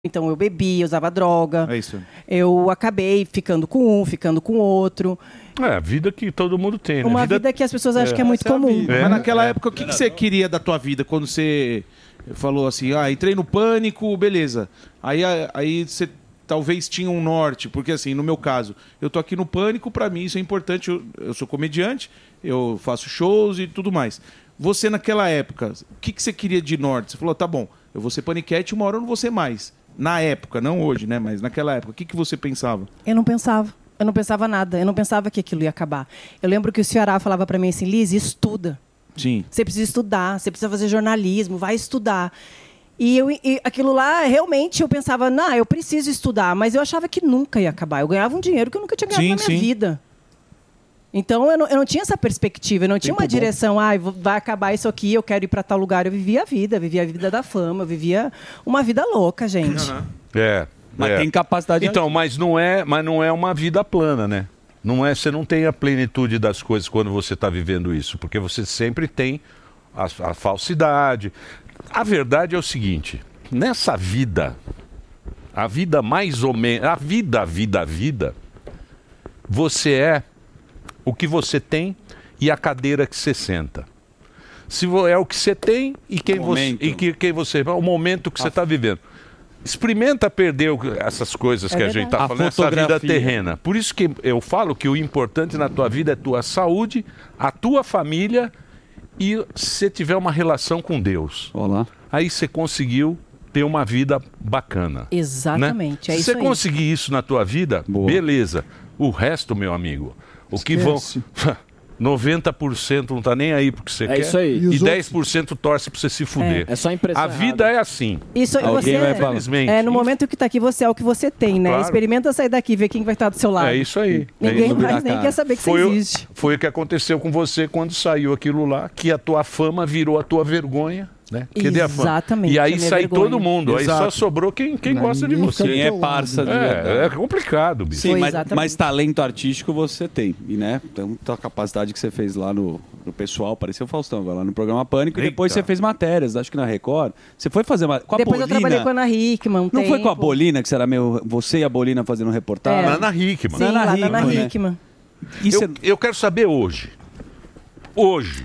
Então eu bebia, usava droga. É isso. Eu acabei ficando com um, ficando com outro. É a vida que todo mundo tem, né? Uma vida que as pessoas acham que é muito comum. Mas naquela época, o que você queria da tua vida? Quando você falou assim, entrei no pânico, beleza. Aí você talvez tinha um norte, porque assim, no meu caso, eu tô aqui no pânico, pra mim isso é importante, eu sou comediante, eu faço shows e tudo mais. Você naquela época, o que você queria de norte? Você falou, tá bom, eu vou ser paniquete, uma hora eu não vou ser mais. Na época, não hoje, né? Mas naquela época, o que você pensava? Eu não pensava. Eu não pensava nada. Eu não pensava que aquilo ia acabar. Eu lembro que o Ceará falava pra mim assim, Liz, estuda. Sim. Você precisa estudar, você precisa fazer jornalismo, vai estudar. E aquilo lá, realmente, eu pensava, não, eu preciso estudar. Mas eu achava que nunca ia acabar. Eu ganhava um dinheiro que eu nunca tinha ganhado na minha vida. Então, eu não tinha essa perspectiva, eu não tinha uma direção, vai acabar isso aqui, eu quero ir para tal lugar. Eu vivia a vida da fama, eu vivia uma vida louca, gente. Mas tem capacidade... Então, mas não é uma vida plana, né? Você não tem a plenitude das coisas quando você está vivendo isso, porque você sempre tem a falsidade. A verdade é o seguinte, nessa vida, a vida mais ou menos, a vida, você é o que você tem e a cadeira que você senta. Se é o que você tem e quem você o momento que você está vivendo. Experimenta perder essas coisas que a gente está falando, essa vida terrena. Por isso que eu falo que o importante na tua vida é a tua saúde, a tua família e se você tiver uma relação com Deus. Olá. Aí você conseguiu ter uma vida bacana. Exatamente, né? é Se isso você conseguir isso na tua vida, beleza. O resto, meu amigo, o que vão... 90% não tá nem aí porque você quer. Isso aí. E 10% torce pra você se fuder. É só impressão. A vida é assim. Isso Alguém vai falar. No momento que tá aqui, você é o que você tem, né? Claro. Experimenta sair daqui, ver quem vai estar do seu lado. É isso aí. Ninguém mais nem quer saber que você existe. Foi o que aconteceu com você quando saiu aquilo lá, que a tua fama virou a tua vergonha. Né? Exatamente. E aí sai vergonha. todo mundo. Exato. Aí só sobrou quem gosta de você. Quem é parça de verdade. É complicado, bicho. Sim, mas talento artístico você tem. E, né? Então, a capacidade que você fez lá no pessoal, parecia o Faustão, agora lá no programa Pânico. E depois você fez matérias, acho que na Record. Você foi fazer com a depois Bolina. Eu trabalhei com a Ana Hickman. Não foi com a Bolina, que você era você e a Bolina fazendo reportagem? Ana Hickman. Sim, lá na Ana Hickman. Eu quero saber hoje. Hoje.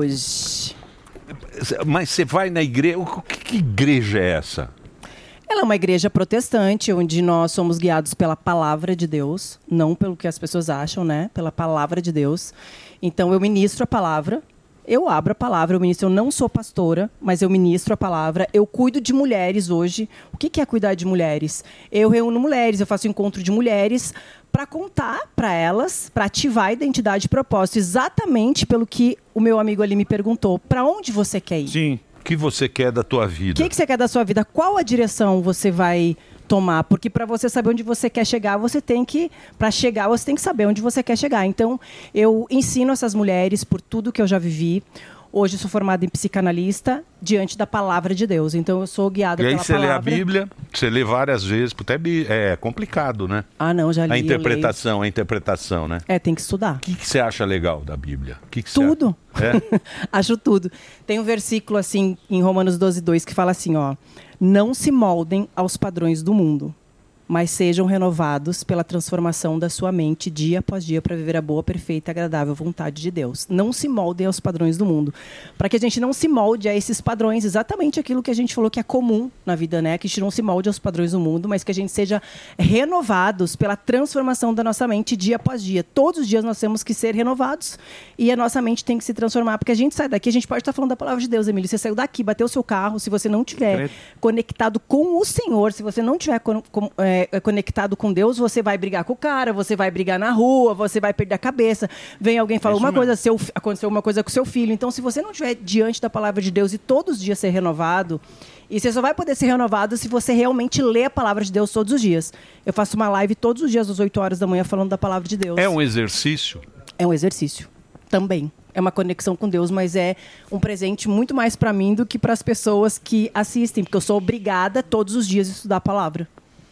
Mas você vai na igreja... Que igreja é essa? Ela é uma igreja protestante, onde nós somos guiados pela palavra de Deus, não pelo que as pessoas acham, né? Pela palavra de Deus. Então, eu ministro a palavra, eu abro a palavra, eu não sou pastora, mas eu ministro a palavra, eu cuido de mulheres hoje. O que é cuidar de mulheres? Eu reúno mulheres, eu faço encontro de mulheres para contar para elas, para ativar a identidade e propósito, exatamente pelo que o meu amigo ali me perguntou. Para onde você quer ir? Sim. O que você quer da tua vida? O que você quer da sua vida? Qual a direção você vai tomar? Porque para você saber onde você quer chegar, para chegar, você tem que saber onde você quer chegar. Então, eu ensino essas mulheres por tudo que eu já vivi. Hoje eu sou formada em psicanalista diante da palavra de Deus. Então eu sou guiada pela palavra. E aí você lê a Bíblia, você lê várias vezes, porque é complicado, né? Não, já li. A interpretação, né? Tem que estudar. O que você acha legal da Bíblia? Tudo. É? Acho tudo. Tem um versículo assim em Romanos 12:2 que fala assim, não se moldem aos padrões do mundo, mas sejam renovados pela transformação da sua mente dia após dia para viver a boa, perfeita e agradável vontade de Deus. Não se moldem aos padrões do mundo. Para que a gente não se molde a esses padrões, exatamente aquilo que a gente falou que é comum na vida, né? Que a gente não se molde aos padrões do mundo, mas que a gente seja renovados pela transformação da nossa mente dia após dia. Todos os dias nós temos que ser renovados e a nossa mente tem que se transformar. Porque a gente sai daqui, a gente pode estar falando da palavra de Deus, Emílio. Você saiu daqui, bateu o seu carro, se você não tiver conectado com o Senhor, se você não tiver conectado com Deus, você vai brigar com o cara, você vai brigar na rua, você vai perder a cabeça. Vem alguém falar uma coisa, aconteceu uma coisa com o seu filho. Então, se você não estiver diante da palavra de Deus e todos os dias ser renovado, e você só vai poder ser renovado se você realmente ler a palavra de Deus todos os dias. Eu faço uma live todos os dias às 8 horas da manhã falando da palavra de Deus. É um exercício? É um exercício. Também. É uma conexão com Deus, mas é um presente muito mais para mim do que para as pessoas que assistem, porque eu sou obrigada todos os dias a estudar a palavra.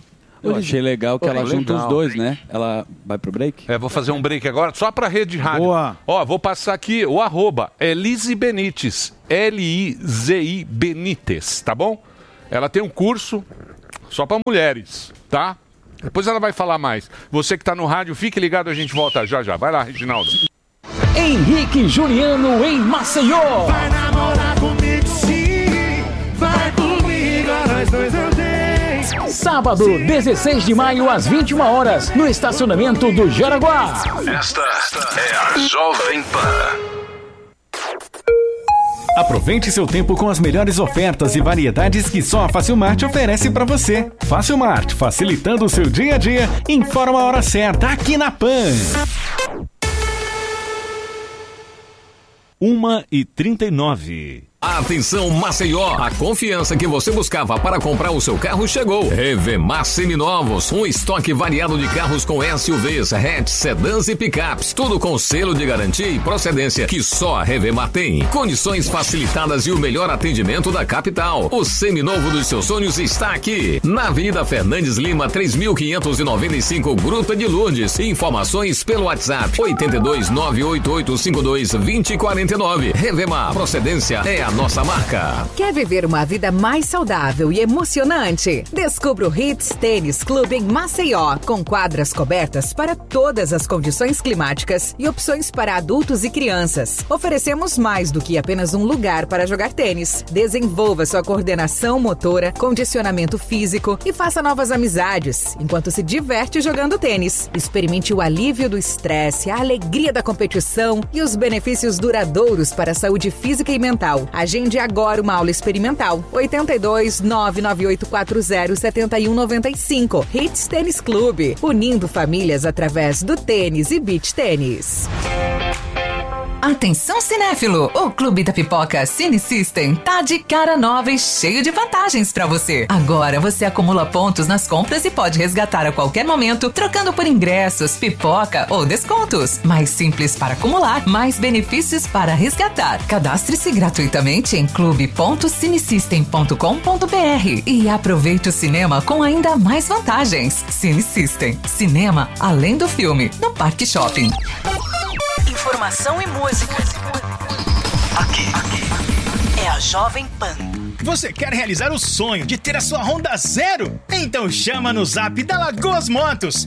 Eu achei legal que ela junta os dois, né? Ela vai pro break? Vou fazer um break agora, só pra rede rádio. Boa. Vou passar aqui o arroba, é Lizy Benites, Lizi Benites, tá bom? Ela tem um curso Só para mulheres, tá? Depois ela vai falar mais. Você que tá no rádio, fique ligado, a gente volta já já. Vai lá, Reginaldo. Henrique e Juliano em Maceió. Vai namorar comigo sim, vai comigo, nós dois eu tenho. Sábado, 16 de maio, às 21 horas, no estacionamento do Jaraguá. Esta é a Jovem Pan. Aproveite seu tempo com as melhores ofertas e variedades que só a Facilmart oferece para você. Facilmart, facilitando o seu dia a dia, informa a hora certa aqui na Pan. 1h39. Atenção Maceió, a confiança que você buscava para comprar o seu carro chegou. Revemar Seminovos, um estoque variado de carros com SUVs, hatch, sedãs e picapes, tudo com selo de garantia e procedência que só a Revemar tem. Condições facilitadas e o melhor atendimento da capital. O seminovo dos seus sonhos está aqui, na Avenida Fernandes Lima, 3595, Gruta de Lourdes. Informações pelo WhatsApp 82988522049. Revemar, procedência é a nossa marca. Quer viver uma vida mais saudável e emocionante? Descubra o Hits Tênis Clube em Maceió, com quadras cobertas para todas as condições climáticas e opções para adultos e crianças. Oferecemos mais do que apenas um lugar para jogar tênis. Desenvolva sua coordenação motora, condicionamento físico e faça novas amizades, enquanto se diverte jogando tênis. Experimente o alívio do estresse, a alegria da competição e os benefícios duradouros para a saúde física e mental. Agende agora uma aula experimental. 82 99840 7195. Hits Tênis Clube, unindo famílias através do tênis e beach tênis. Atenção cinéfilo, o Clube da Pipoca Cine System tá de cara nova e cheio de vantagens pra você. Agora você acumula pontos nas compras e pode resgatar a qualquer momento, trocando por ingressos, pipoca ou descontos. Mais simples para acumular, mais benefícios para resgatar. Cadastre-se gratuitamente em clube.cinesystem.com.br e aproveite o cinema com ainda mais vantagens. Cine System, cinema além do filme, no Parque Shopping. Informação e música. Aqui. É a Jovem Pan. Você quer realizar o sonho de ter a sua Honda Zero? Então chama no zap da Lagoas Motos,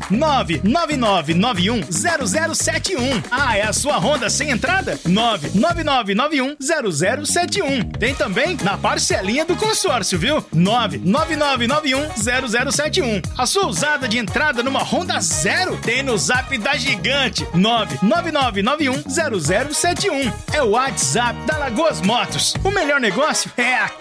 999910071. Ah, é a sua Honda sem entrada? 999910071. Tem também na parcelinha do consórcio, viu? 999910071. A sua usada de entrada numa Honda Zero? Tem no zap da Gigante, 999910071. É o WhatsApp da Lagoas Motos. O melhor negócio é aqui.